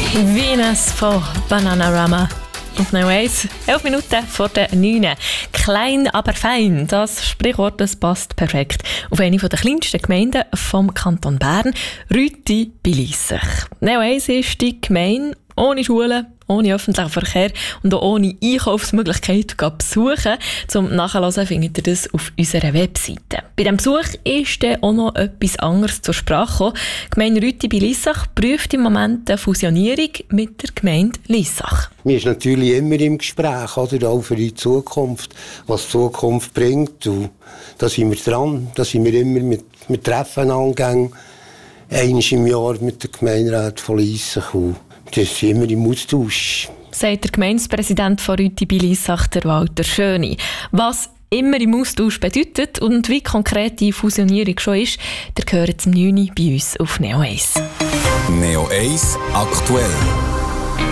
Venus von Bananarama. Auf Neo 1, 11 Minuten vor der 9. Klein, aber fein. Das Sprichwort das passt perfekt auf eine der kleinsten Gemeinden vom Kanton Bern, Rüti bei Liessach. Neo 1 ist die Gemeinde ohne Schulen, ohne öffentlichen Verkehr und auch ohne Einkaufsmöglichkeit zu besuchen. Zum Nachhören findet ihr das auf unserer Webseite. Bei diesem Besuch ist dann auch noch etwas anderes zur Sprache gekommen. Die Gemeinde Rüti bei Liessach prüft im Moment eine Fusionierung mit der Gemeinde Liessach. Wir sind natürlich immer im Gespräch, oder? Auch für die Zukunft, was die Zukunft bringt. Und da sind wir dran, da sind wir immer mit Treffen angegangen. Einmal im Jahr mit der Gemeinderat von Liessach. Das sind immer im Austausch. Sagt der Gemeindepräsident von Rüti bei Liessach, der Walter Schöni. Was immer im Austausch bedeutet und wie konkret die Fusionierung schon ist, der gehört zum 9. bei uns auf Neo 1. Neo 1 aktuell.